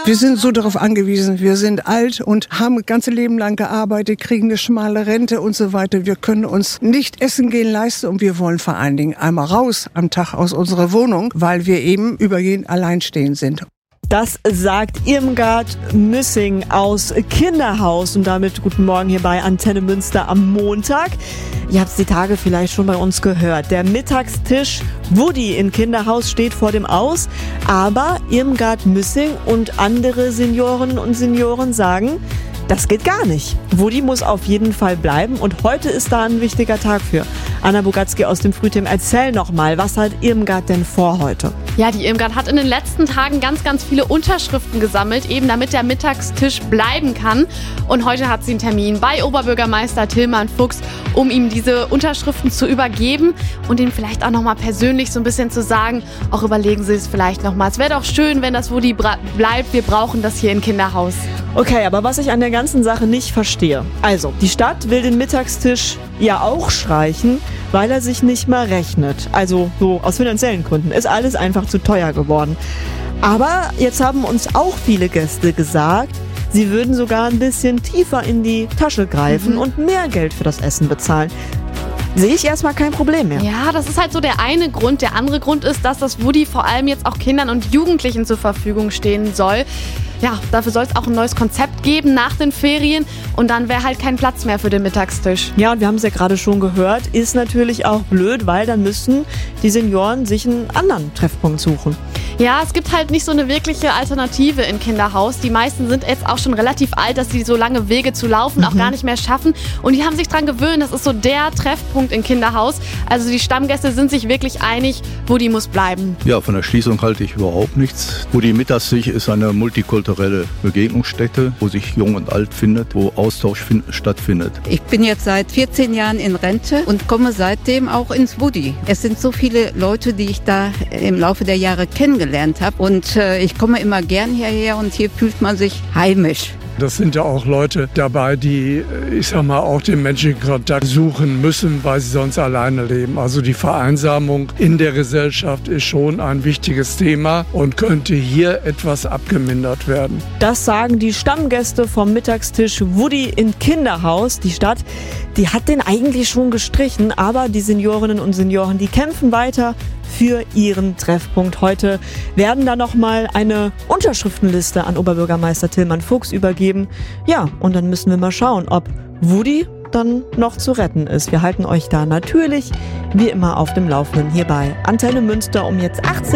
Wir sind so darauf angewiesen, wir sind alt und haben das ganze Leben lang gearbeitet, kriegen eine schmale Rente und so weiter. Wir können uns nicht essen gehen leisten und wir wollen vor allen Dingen einmal raus am Tag aus unserer Wohnung, weil wir eben übergehend alleinstehend sind. Das sagt Irmgard Müssing aus Kinderhaus und damit guten Morgen hier bei Antenne Münster am Montag. Ihr habt es die Tage vielleicht schon bei uns gehört. Der Mittagstisch Woody in Kinderhaus steht vor dem Aus, aber Irmgard Müssing und andere Seniorinnen und Senioren sagen, das geht gar nicht. Woody muss auf jeden Fall bleiben und heute ist da ein wichtiger Tag für. Anna Bogatzki aus dem Frühteam, erzähl nochmal, was hat Irmgard denn vor heute? Ja, die Irmgard hat in den letzten Tagen ganz, ganz viele Unterschriften gesammelt, eben damit der Mittagstisch bleiben kann. Und heute hat sie einen Termin bei Oberbürgermeister Tillmann Fuchs, um ihm diese Unterschriften zu übergeben und ihm vielleicht auch nochmal persönlich so ein bisschen zu sagen, auch überlegen Sie es vielleicht nochmal. Es wäre doch schön, wenn das Woody bleibt. Wir brauchen das hier in Kinderhaus. Okay, aber was ich an der ganzen Sache nicht verstehe. Also, die Stadt will den Mittagstisch ja auch streichen, weil er sich nicht mehr rechnet. Also so aus finanziellen Gründen. Ist alles einfach zu teuer geworden. Aber jetzt haben uns auch viele Gäste gesagt, sie würden sogar ein bisschen tiefer in die Tasche greifen und mehr Geld für das Essen bezahlen. Sehe ich erstmal kein Problem mehr. Ja, das ist halt so der eine Grund. Der andere Grund ist, dass das Woody vor allem jetzt auch Kindern und Jugendlichen zur Verfügung stehen soll. Ja, dafür soll es auch ein neues Konzept geben nach den Ferien und dann wäre halt kein Platz mehr für den Mittagstisch. Ja, und wir haben es ja gerade schon gehört, ist natürlich auch blöd, weil dann müssen die Senioren sich einen anderen Treffpunkt suchen. Ja, es gibt halt nicht so eine wirkliche Alternative in Kinderhaus. Die meisten sind jetzt auch schon relativ alt, dass sie so lange Wege zu laufen auch gar nicht mehr schaffen. Und die haben sich dran gewöhnt, das ist so der Treffpunkt in Kinderhaus. Also die Stammgäste sind sich wirklich einig, Woody muss bleiben. Ja, von der Schließung halte ich überhaupt nichts. Woody Mittagstisch ist eine multikulturelle Begegnungsstätte, wo sich Jung und Alt findet, wo Austausch stattfindet. Ich bin jetzt seit 14 Jahren in Rente und komme seitdem auch ins Woody. Es sind so viele Leute, die ich da im Laufe der Jahre kennengelernt habe und ich komme immer gern hierher und hier fühlt man sich heimisch. Das sind ja auch Leute dabei, die, ich sag mal, auch den menschlichen Kontakt suchen müssen, weil sie sonst alleine leben. Also die Vereinsamung in der Gesellschaft ist schon ein wichtiges Thema und könnte hier etwas abgemindert werden. Das sagen die Stammgäste vom Mittagstisch Woody in Kinderhaus. Die Stadt, die hat den eigentlich schon gestrichen, aber die Seniorinnen und Senioren, die kämpfen weiter für ihren Treffpunkt. Heute werden da nochmal eine Unterschriftenliste an Oberbürgermeister Tillmann Fuchs übergeben. Ja, und dann müssen wir mal schauen, ob Woody dann noch zu retten ist. Wir halten euch da natürlich wie immer auf dem Laufenden hier bei Antenne Münster um jetzt 18